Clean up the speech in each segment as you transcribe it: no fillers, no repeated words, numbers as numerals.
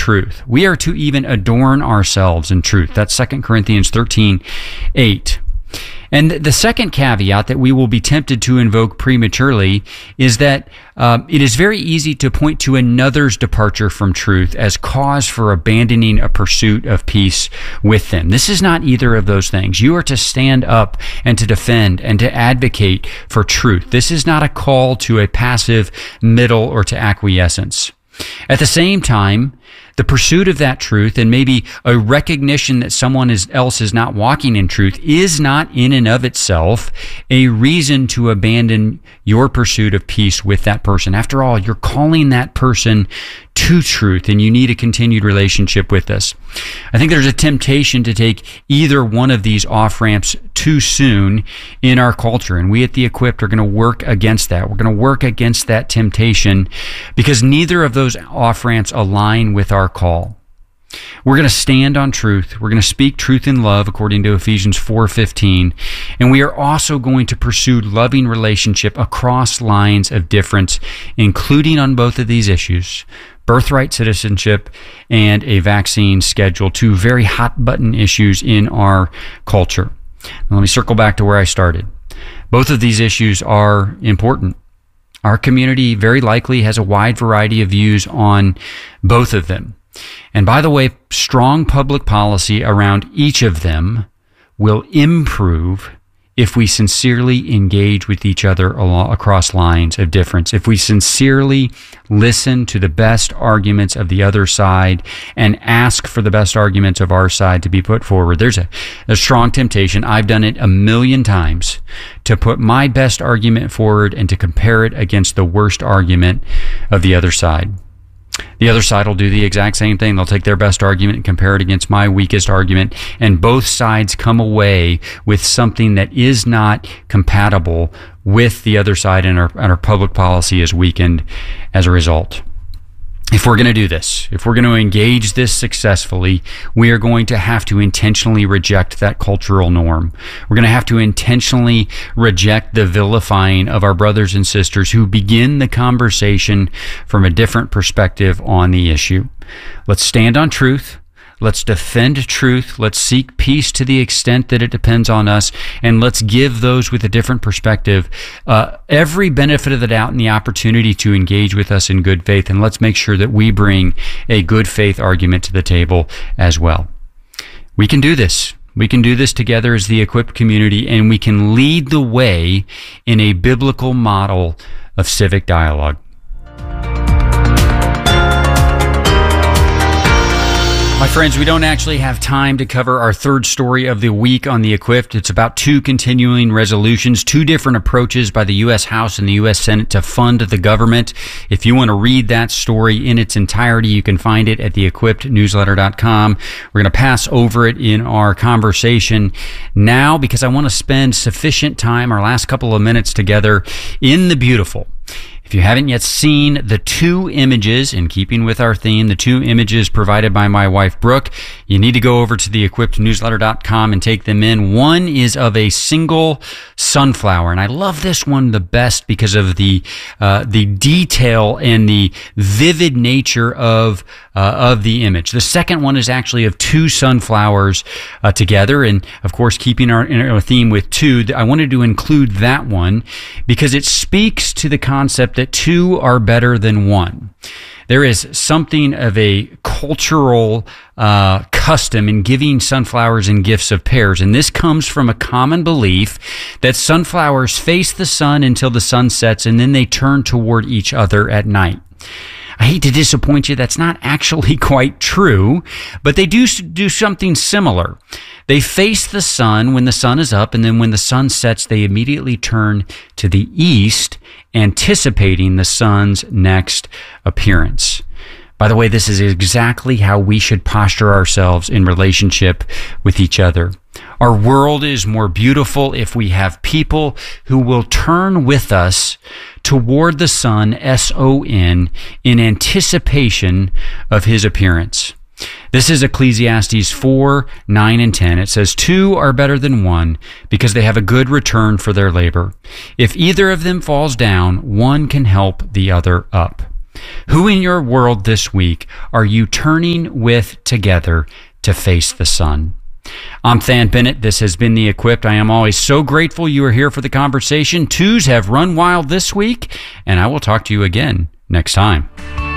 truth. We are to even adorn ourselves in truth. That's 2 Corinthians 13:8. And the second caveat that we will be tempted to invoke prematurely is that it is very easy to point to another's departure from truth as cause for abandoning a pursuit of peace with them. This is not either of those things. You are to stand up and to defend and to advocate for truth. This is not a call to a passive middle or to acquiescence. At the same time, the pursuit of that truth and maybe a recognition that someone else is not walking in truth is not in and of itself a reason to abandon your pursuit of peace with that person. After all, you're calling that person to truth, and you need a continued relationship with us. I think there's a temptation to take either one of these off-ramps too soon in our culture, and we at The Equipped are going to work against that. We're going to work against that temptation because neither of those off-ramps align with our call. We're going to stand on truth. We're going to speak truth in love, according to Ephesians 4:15. And we are also going to pursue loving relationship across lines of difference, including on both of these issues, birthright citizenship and a vaccine schedule, two very hot-button issues in our culture. Now, let me circle back to where I started. Both of these issues are important. Our community very likely has a wide variety of views on both of them. And by the way, strong public policy around each of them will improve if we sincerely engage with each other across lines of difference, if we sincerely listen to the best arguments of the other side and ask for the best arguments of our side to be put forward. There's a strong temptation. I've done it a million times to put my best argument forward and to compare it against the worst argument of the other side. The other side will do the exact same thing. They'll take their best argument and compare it against my weakest argument, and both sides come away with something that is not compatible with the other side, and our public policy is weakened as a result. If we're going to do this, if we're going to engage this successfully, we are going to have to intentionally reject that cultural norm. We're going to have to intentionally reject the vilifying of our brothers and sisters who begin the conversation from a different perspective on the issue. Let's stand on truth. Let's defend truth. Let's seek peace to the extent that it depends on us. And let's give those with a different perspective every benefit of the doubt and the opportunity to engage with us in good faith. And let's make sure that we bring a good faith argument to the table as well. We can do this. We can do this together as the Equipped community, and we can lead the way in a biblical model of civic dialogue. My friends, we don't actually have time to cover our third story of the week on The Equipped. It's about two continuing resolutions, two different approaches by the U.S. House and the U.S. Senate to fund the government. If you want to read that story in its entirety, you can find it at theequippednewsletter.com. We're going to pass over it in our conversation now because I want to spend sufficient time, our last couple of minutes together, in the beautiful. If you haven't yet seen the two images, in keeping with our theme, the two images provided by my wife, Brooke, you need to go over to theequippednewsletter.com and take them in. One is of a single sunflower, and I love this one the best because of the detail and the vivid nature of the image. The second one is actually of two sunflowers together, and of course, keeping our theme with two, I wanted to include that one because it speaks to the concept that two are better than one. There is something of a cultural custom in giving sunflowers in gifts of pairs, and this comes from a common belief that sunflowers face the sun until the sun sets, and then they turn toward each other at night. I hate to disappoint you, that's not actually quite true, but they do something similar. They face the sun when the sun is up, and then when the sun sets, they immediately turn to the east, anticipating the sun's next appearance. By the way, this is exactly how we should posture ourselves in relationship with each other. Our world is more beautiful if we have people who will turn with us toward the sun, S-O-N, in anticipation of his appearance. This is Ecclesiastes 4, 9, and 10. It says, "Two are better than one because they have a good return for their labor. If either of them falls down, one can help the other up." Who in your world this week are you turning with together to face the sun? I'm Than Bennett. This has been The Equipped. I am always so grateful you are here for the conversation. Twos have run wild this week, and I will talk to you again next time.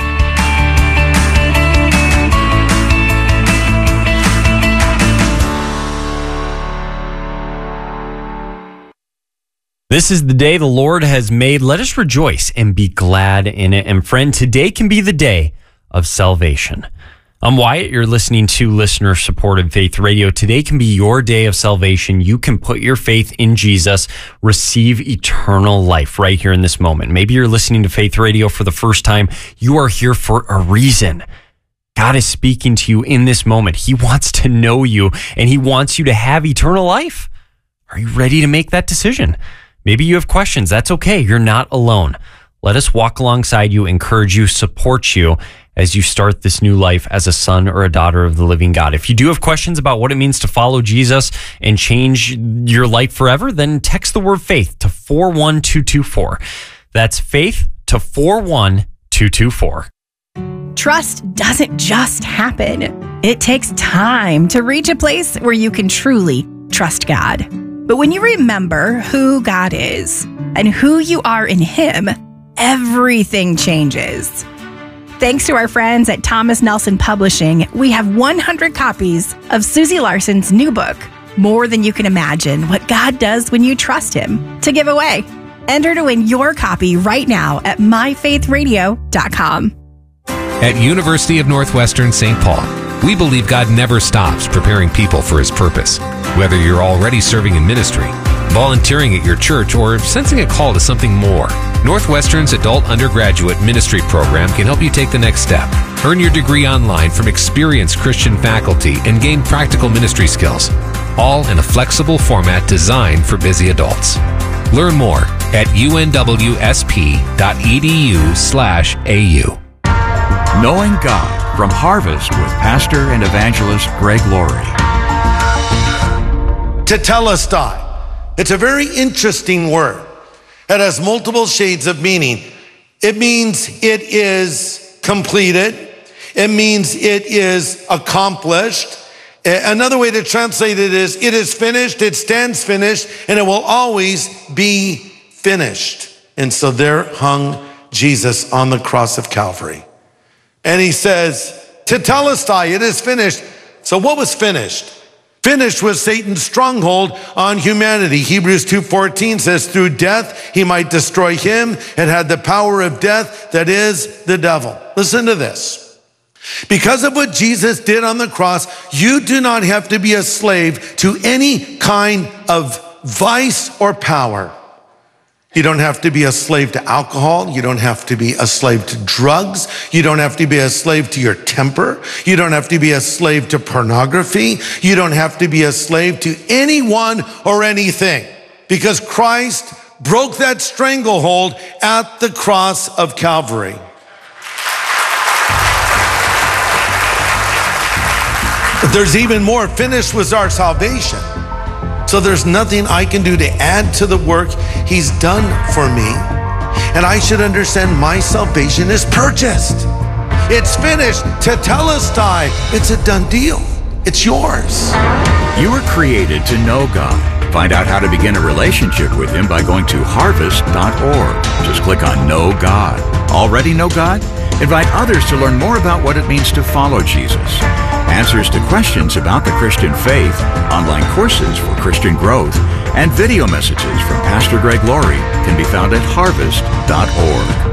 This is the day the Lord has made. Let us rejoice and be glad in it. And friend, today can be the day of salvation. I'm Wyatt. You're listening to listener-supported Faith Radio. Today can be your day of salvation. You can put your faith in Jesus, receive eternal life right here in this moment. Maybe you're listening to Faith Radio for the first time. You are here for a reason. God is speaking to you in this moment. He wants to know you, and He wants you to have eternal life. Are you ready to make that decision? Maybe you have questions. That's okay. You're not alone. Let us walk alongside you, encourage you, support you as you start this new life as a son or a daughter of the living God. If you do have questions about what it means to follow Jesus and change your life forever, then text the word faith to 41224. That's faith to 41224. Trust doesn't just happen. It takes time to reach a place where you can truly trust God. But when you remember who God is and who you are in Him, everything changes. Thanks to our friends at Thomas Nelson Publishing, we have 100 copies of Susie Larson's new book, More Than You Can Imagine, What God Does When You Trust Him, to give away. Enter to win your copy right now at myfaithradio.com. At University of Northwestern St. Paul, we believe God never stops preparing people for His purpose. Whether you're already serving in ministry, volunteering at your church, or sensing a call to something more, Northwestern's Adult Undergraduate Ministry Program can help you take the next step. Earn your degree online from experienced Christian faculty and gain practical ministry skills, all in a flexible format designed for busy adults. Learn more at unwsp.edu/au. Knowing God from Harvest with Pastor and Evangelist Greg Laurie. Tetelestai. It's a very interesting word. It has multiple shades of meaning. It means it is completed. It means it is accomplished. Another way to translate it is finished, it stands finished, and it will always be finished. And so there hung Jesus on the cross of Calvary. And He says, Tetelestai, it is finished. So what was finished? Finished was Satan's stronghold on humanity. Hebrews 2:14 says, through death He might destroy him. It had the power of death, that is the devil. Listen to this. Because of what Jesus did on the cross, you do not have to be a slave to any kind of vice or power. You don't have to be a slave to alcohol. You don't have to be a slave to drugs. You don't have to be a slave to your temper. You don't have to be a slave to pornography. You don't have to be a slave to anyone or anything, because Christ broke that stranglehold at the cross of Calvary. But there's even more. Finished was our salvation. So there's nothing I can do to add to the work He's done for me. And I should understand my salvation is purchased. It's finished. Tetelestai. It's a done deal. It's yours. You were created to know God. Find out how to begin a relationship with Him by going to harvest.org. Just click on Know God. Already know God? Invite others to learn more about what it means to follow Jesus. Answers to questions about the Christian faith, online courses for Christian growth, and video messages from Pastor Greg Laurie can be found at harvest.org.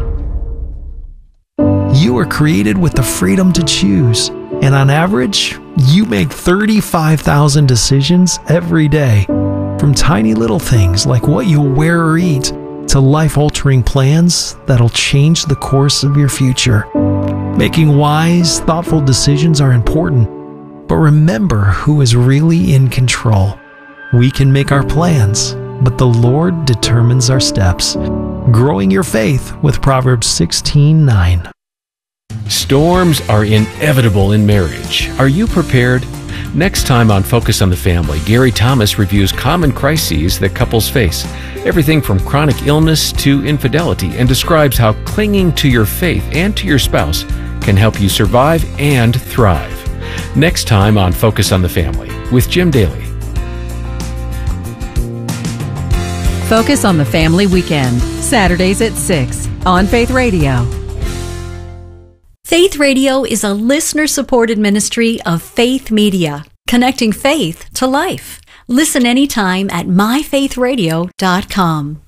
You were created with the freedom to choose, and on average, you make 35,000 decisions every day. From tiny little things like what you'll wear or eat, to life-altering plans that'll change the course of your future. Making wise, thoughtful decisions are important, but remember who is really in control. We can make our plans, but the Lord determines our steps. Growing your faith with Proverbs 16:9. Storms are inevitable in marriage. Are you prepared? Next time on Focus on the Family, Gary Thomas reviews common crises that couples face, everything from chronic illness to infidelity, and describes how clinging to your faith and to your spouse can help you survive and thrive. Next time on Focus on the Family with Jim Daly. Focus on the Family Weekend, Saturdays at 6 on Faith Radio. Faith Radio is a listener-supported ministry of Faith Media, connecting faith to life. Listen anytime at myfaithradio.com.